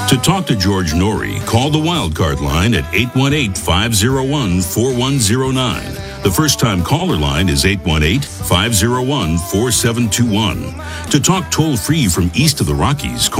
To talk to George Norrie, call the Wildcard line at 818-501-4109. The first-time caller line is 818-501-4721. To talk toll-free from east of the Rockies, call